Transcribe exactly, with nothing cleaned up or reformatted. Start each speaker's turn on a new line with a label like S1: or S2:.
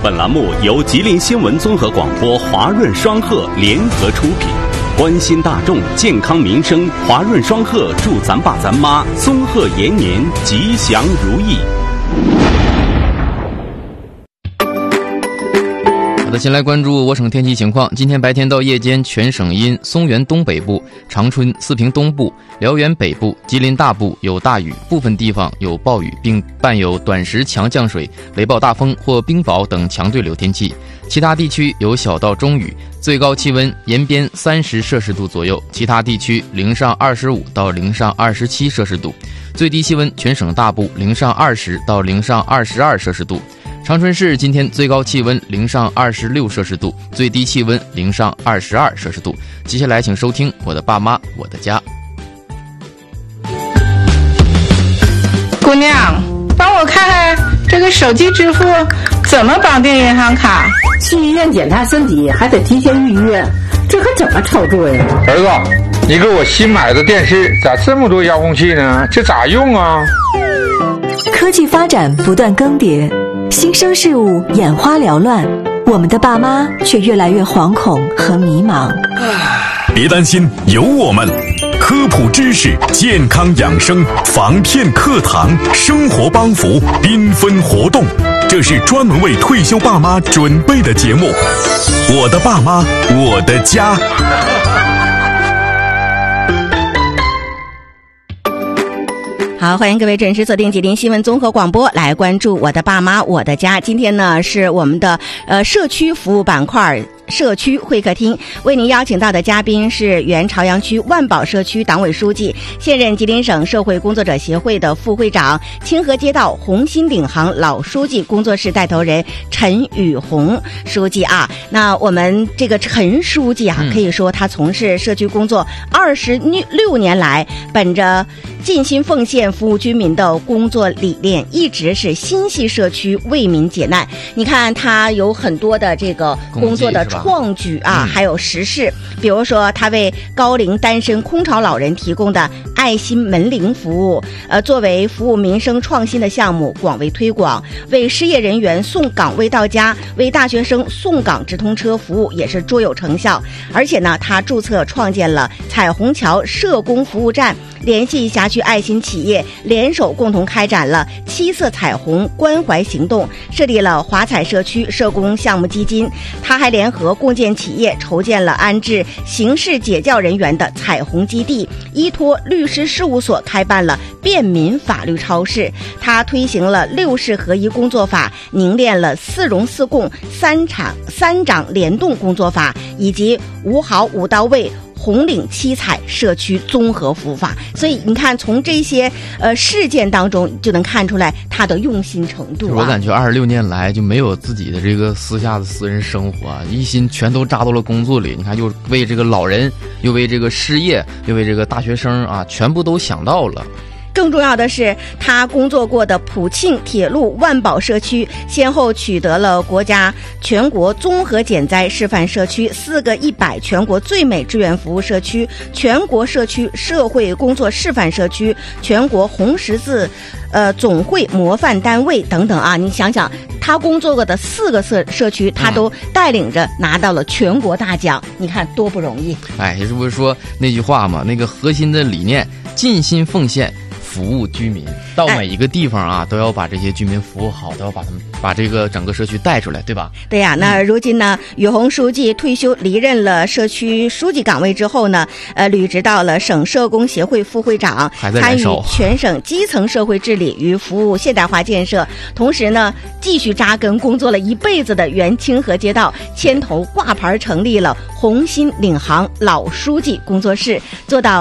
S1: 本栏目由吉林新闻综合广播、华润双鹤联合出品。关心大众健康民生，华润双鹤祝咱爸咱妈松鹤延年，吉祥如意。
S2: 好的，先来关注我省天气情况。今天白天到夜间，全省因松原东北部、长春、四平东部、辽源北部、吉林大部有大雨，部分地方有暴雨，并伴有短时强降水、雷暴大风或冰雹等强对流天气。其他地区有小到中雨，最高气温沿边三十摄氏度左右，其他地区零上二十五到零上二十七摄氏度。最低气温全省大部零上二十到零上二十二摄氏度。长春市今天最高气温零上二十六摄氏度，最低气温零上二十二摄氏度。接下来请收听我的爸妈我的家。
S3: 姑娘，帮我看看这个手机支付怎么绑定银行卡？
S4: 去医院检查身体还得提前预约，这可怎么操作呀？
S5: 儿子，你给我新买的电视咋这么多遥控器呢？这咋用啊？
S6: 科技发展不断更迭，新生事物眼花缭乱，我们的爸妈却越来越惶恐和迷茫。
S7: 别担心，有我们，科普知识、健康养生、防骗课堂、生活帮扶、缤纷活动，这是专门为退休爸妈准备的节目。我的爸妈，我的家。
S8: 好，欢迎各位准时锁定吉林新闻综合广播，来关注我的爸妈我的家。今天呢是我们的呃社区服务板块社区会客厅，为您邀请到的嘉宾是原朝阳区万宝社区党委书记，现任吉林省社会工作者协会的副会长，清河街道红星领航老书记工作室带头人陈宇红书记啊。那我们这个陈书记啊，可以说他从事社区工作二十六年来，本着尽心奉献服务居民的工作理念，一直是心系社区，为民解难。你看他有很多的这个工作的创举啊，嗯、还有实事，比如说他为高龄单身空巢老人提供的爱心门铃服务，呃，作为服务民生创新的项目广为推广，为失业人员送岗位到家，为大学生送岗直通车服务也是卓有成效。而且呢，他注册创建了彩虹桥社工服务站，联系辖区爱心企业，联手共同开展了七色彩虹关怀行动，设立了华彩社区社工项目基金。他还联合共建企业筹建了安置刑事解教人员的彩虹基地，依托律师事务所开办了便民法律超市。他推行了六市合一工作法，凝练了四荣四供三场三长联动工作法，以及五好五到位红领七彩社区综合服务法。所以你看，从这些呃事件当中就能看出来他的用心程度、啊、
S2: 我感觉二十六年来就没有自己的这个私下的私人生活、啊、一心全都扎到了工作里。你看，又为这个老人，又为这个失业，又为这个大学生啊，全部都想到了。
S8: 更重要的是，他工作过的普庆铁路万宝社区先后取得了国家全国综合减灾示范社区、四个一百全国最美志愿服务社区、全国社区社会工作示范社区、全国红十字呃总会模范单位等等啊。你想想，他工作过的四个社社区，他都带领着拿到了全国大奖，你看多不容易。
S2: 哎，也是不是说那句话嘛，那个核心的理念，尽心奉献服务居民，到每一个地方啊，都要把这些居民服务好，都要把他们把这个整个社区带出来，对吧？
S8: 对呀、啊，那如今呢，宇红书记退休离任了社区书记岗位之后呢，呃，履职到了省社工协会副会长，参与全省基层社会治理与服务现代化建设，同时呢，继续扎根工作了一辈子的原清河街道，牵头挂牌成立了红星领航老书记工作室，做到